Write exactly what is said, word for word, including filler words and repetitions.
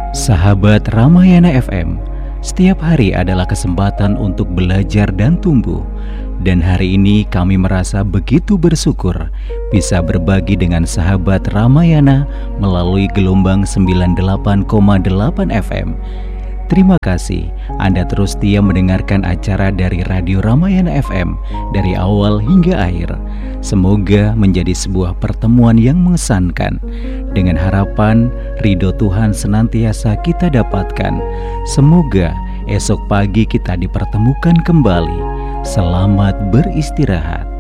Sahabat Ramayana F M, setiap hari adalah kesempatan untuk belajar dan tumbuh. Dan hari ini kami merasa begitu bersyukur bisa berbagi dengan sahabat Ramayana melalui gelombang sembilan puluh delapan koma delapan F M. Terima kasih Anda terus setia mendengarkan acara dari Radio Ramayana F M dari awal hingga akhir. Semoga menjadi sebuah pertemuan yang mengesankan. Dengan harapan ridho Tuhan senantiasa kita dapatkan. Semoga esok pagi kita dipertemukan kembali. Selamat beristirahat.